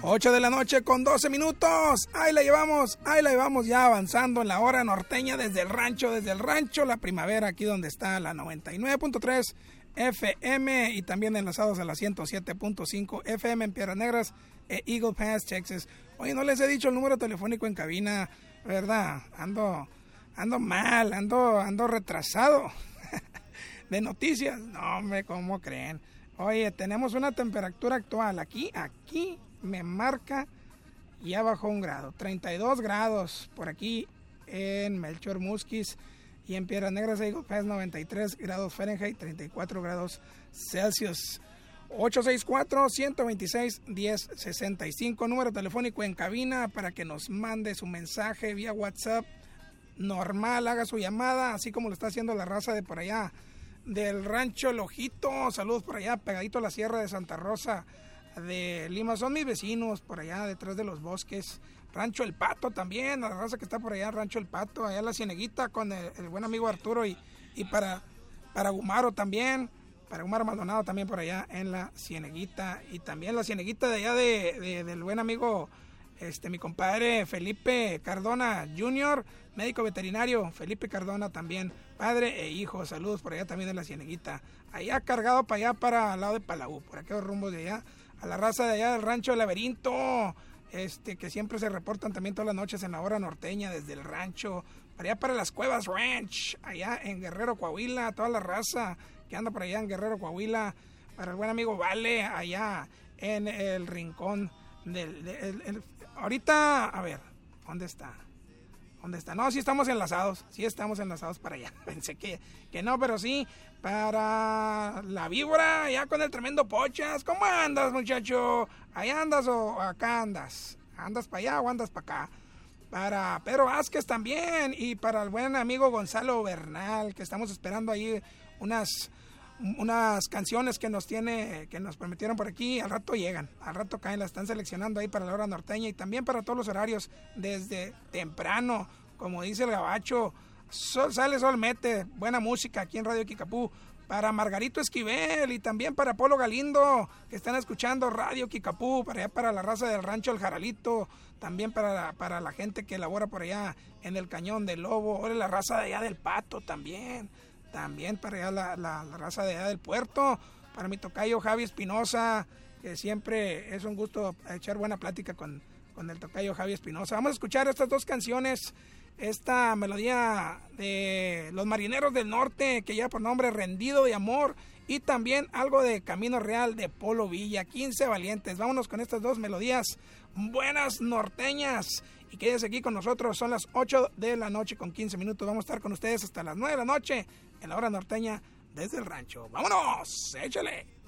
8 de la noche con 12 minutos. Ahí la llevamos ya avanzando en la hora norteña desde el rancho La Primavera, aquí donde está la 99.3 FM y también enlazados a la 107.5 FM en Piedras Negras e Eagle Pass, Texas. Oye, no les he dicho el número telefónico en cabina, ¿verdad? Ando mal, ando retrasado de noticias. No, hombre, ¿cómo creen? Oye, tenemos una temperatura actual. Aquí me marca, ya bajó 1 grado. 32 grados por aquí en Melchor Musquis y en Piedras Negras, Eagle Pass, 93 grados Fahrenheit, 34 grados Celsius. 864-126-1065, número telefónico en cabina para que nos mande su mensaje vía WhatsApp normal, haga su llamada, así como lo está haciendo la raza de por allá del rancho El Ojito. Saludos por allá, pegadito a la Sierra de Santa Rosa de Lima, son mis vecinos por allá detrás de los bosques. Rancho El Pato también, la raza que está por allá, Rancho El Pato, allá en la Cieneguita con el buen amigo Arturo y para Gumaro también, para Gumaro Maldonado también por allá en la Cieneguita, y también la Cieneguita de allá del buen amigo mi compadre Felipe Cardona Jr., médico veterinario, Felipe Cardona también, padre e hijo. Saludos por allá también en la Cieneguita, allá cargado para allá, para el lado de Palau, por aquellos rumbos de allá, a la raza de allá del rancho Laberinto, que siempre se reportan también todas las noches en la hora norteña desde el rancho, para allá para las Cuevas Ranch, allá en Guerrero, Coahuila, toda la raza que anda por allá en Guerrero, Coahuila, para el buen amigo Vale, allá en el rincón ahorita, a ver, ¿dónde está? No, sí estamos enlazados para allá. Pensé que no, pero sí, para la Víbora, ya con el tremendo Pochas. ¿Cómo andas, muchacho? ¿Allá andas o acá andas? ¿Andas para allá o andas para acá? Para Pedro Vázquez también, y para el buen amigo Gonzalo Bernal, que estamos esperando ahí unas canciones que nos prometieron por aquí. Al rato llegan, al rato caen, las están seleccionando ahí para la hora norteña y también para todos los horarios desde temprano, como dice el gabacho, sol sale, sol mete, buena música aquí en Radio Kikapú. Para Margarito Esquivel y también para Polo Galindo, que están escuchando Radio Kikapú, para allá para la raza del rancho El Jaralito, también para la gente que labora por allá en el Cañón del Lobo, ahora la raza de allá del Pato también para allá la raza de allá del puerto, para mi tocayo Javi Espinosa, que siempre es un gusto echar buena plática con el tocayo Javi Espinosa. Vamos a escuchar estas dos canciones, esta melodía de Los Marineros del Norte, que lleva por nombre Rendido de Amor, y también algo de Camino Real de Polo Villa, 15 Valientes. Vámonos con estas dos melodías buenas norteñas y quédese aquí con nosotros. Son las 8 de la noche con 15 minutos. Vamos a estar con ustedes hasta las 9 de la noche en la hora norteña desde el rancho. ¡Vámonos! ¡Échale!